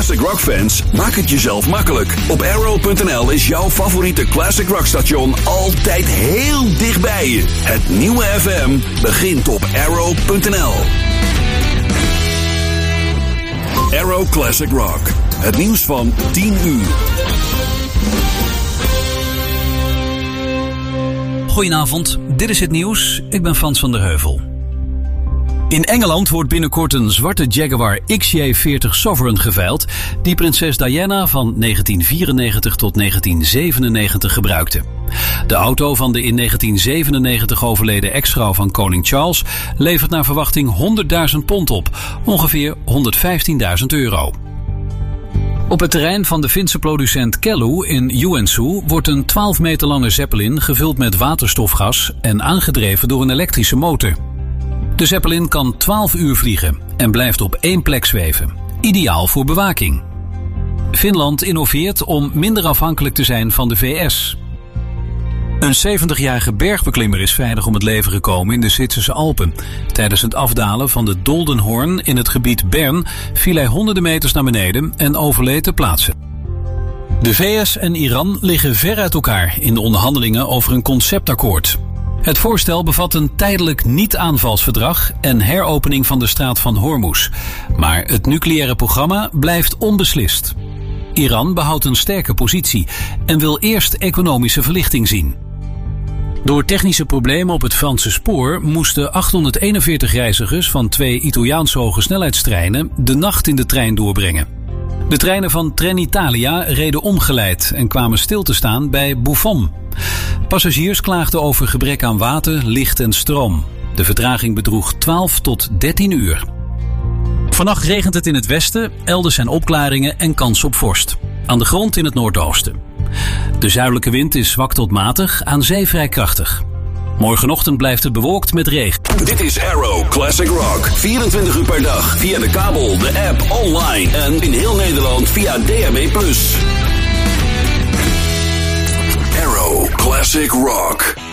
classic rock fans, maak het jezelf makkelijk. Op Arrow.nl is jouw favoriete classic rock station altijd heel dichtbij je. Het nieuwe FM begint op Arrow.nl. Arrow Classic Rock. Het nieuws van 10 uur. Goedenavond, dit is het nieuws. Ik ben Frans van der Heuvel. In Engeland wordt binnenkort een zwarte Jaguar XJ40 Sovereign geveild die prinses Diana van 1994 tot 1997 gebruikte. De auto van de in 1997 overleden ex-vrouw van koning Charles levert naar verwachting 100.000 pond op, ongeveer €115.000. Op het terrein van de Finse producent Kello in Joensuu wordt een 12 meter lange Zeppelin gevuld met waterstofgas en aangedreven door een elektrische motor. De Zeppelin kan 12 uur vliegen en blijft op één plek zweven. Ideaal voor bewaking. Finland innoveert om minder afhankelijk te zijn van de VS. Een 70-jarige bergbeklimmer is veilig om het leven gekomen in de Zwitserse Alpen. Tijdens het afdalen van de Doldenhorn in het gebied Bern viel hij honderden meters naar beneden en overleed ter plaatse. De VS en Iran liggen ver uit elkaar in de onderhandelingen over een conceptakkoord. Het voorstel bevat een tijdelijk niet-aanvalsverdrag en heropening van de straat van Hormuz. Maar het nucleaire programma blijft onbeslist. Iran behoudt een sterke positie en wil eerst economische verlichting zien. Door technische problemen op het Franse spoor moesten 841 reizigers van 2 Italiaanse hogesnelheidstreinen de nacht in de trein doorbrengen. De treinen van Trenitalia reden omgeleid en kwamen stil te staan bij Buffon. Passagiers klaagden over gebrek aan water, licht en stroom. De vertraging bedroeg 12 tot 13 uur. Vannacht regent het in het westen, elders zijn opklaringen en kans op vorst. Aan de grond in het noordoosten. De zuidelijke wind is zwak tot matig, aan zee vrij krachtig. Morgenochtend blijft het bewolkt met regen. Dit is Arrow Classic Rock. 24 uur per dag via de kabel, de app, online en in heel Nederland via DAB+. Arrow Classic Rock.